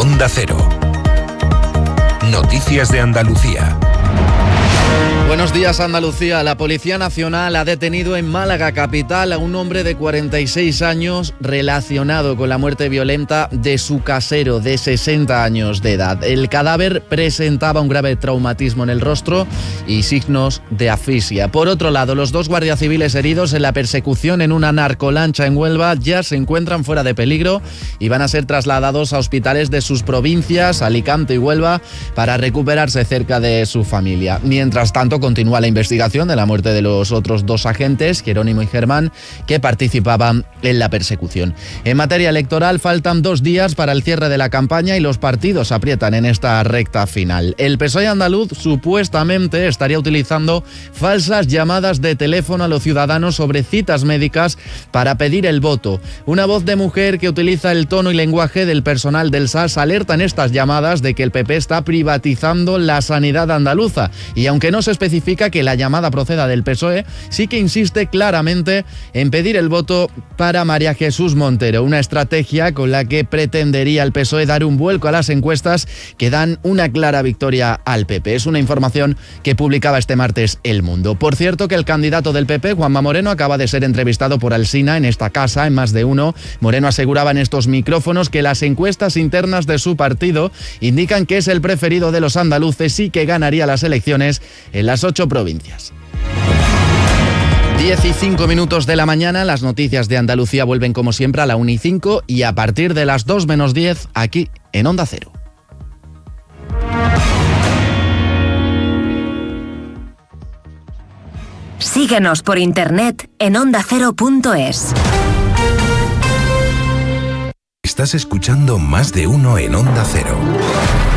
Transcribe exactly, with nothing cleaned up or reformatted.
Onda Cero. Noticias de Andalucía. Buenos días, Andalucía. La Policía Nacional ha detenido en Málaga capital a un hombre de cuarenta y seis años relacionado con la muerte violenta de su casero de sesenta años de edad. El cadáver presentaba un grave traumatismo en el rostro y signos de asfixia. Por otro lado, los dos guardias civiles heridos en la persecución en una narcolancha en Huelva ya se encuentran fuera de peligro y van a ser trasladados a hospitales de sus provincias, Alicante y Huelva, para recuperarse cerca de su familia. Mientras tanto, continúa la investigación de la muerte de los otros dos agentes, Jerónimo y Germán, que participaban en la persecución. En materia electoral, faltan dos días para el cierre de la campaña y los partidos aprietan en esta recta final. El P S O E andaluz supuestamente estaría utilizando falsas llamadas de teléfono a los ciudadanos sobre citas médicas para pedir el voto. Una voz de mujer que utiliza el tono y lenguaje del personal del S A S alerta en estas llamadas de que el P P está privatizando la sanidad andaluza. Y aunque no se especifica que la llamada proceda del P S O E, sí que insiste claramente en pedir el voto para María Jesús Montero, una estrategia con la que pretendería el P S O E dar un vuelco a las encuestas que dan una clara victoria al P P. Es una información que publicaba este martes El Mundo. Por cierto, que el candidato del P P, Juanma Moreno, acaba de ser entrevistado por Alsina en esta casa, en Más de Uno. Moreno aseguraba en estos micrófonos que las encuestas internas de su partido indican que es el preferido de los andaluces y que ganaría las elecciones en las ocho provincias. diez y cinco minutos de la mañana, las noticias de Andalucía vuelven como siempre a la una y cinco y a partir de las dos menos diez aquí en Onda Cero. Síguenos por internet en onda cero punto es. Estás escuchando Más de Uno en Onda Cero.